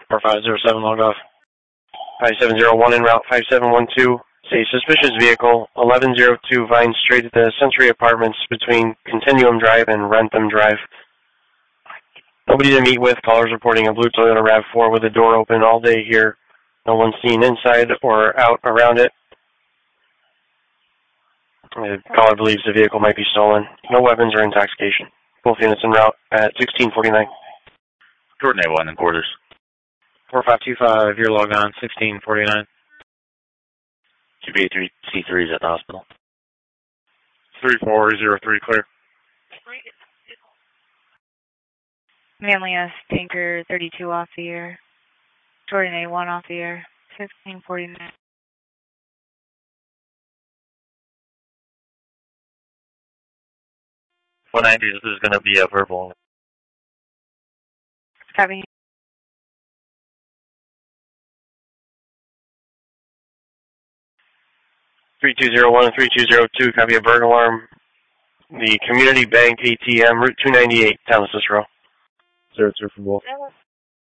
4507 log off. 5701 en route 5712. It's a suspicious vehicle, 1102 Vine Street at the Century Apartments between Continuum Drive and Rentham Drive. Nobody to meet with. Callers reporting a blue Toyota RAV4 with the door open all day here. No one seen inside or out around it. The caller believes the vehicle might be stolen. No weapons or intoxication. Both units en route at 1649. Jordan A1 in quarters. 4525, you're logged on, 1649. QB3C3 is at the hospital. 3403 clear. Manly S, Tanker 32 off the air. Jordan A1 off the air, 1649. 190, this is going to be a verbal. Copy. (3201 and 3202), copy a burglar alarm. The Community Bank ATM, Route 298, Town of Cicero. 02 from both.